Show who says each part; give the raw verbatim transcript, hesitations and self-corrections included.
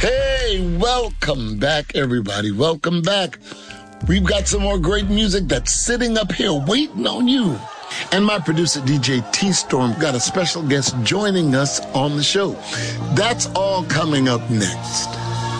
Speaker 1: Hey, welcome back, everybody. Welcome back. We've got some more great music that's sitting up here waiting on you. And my producer, D J T-Storm, got a special guest joining us on the show. That's all coming up next.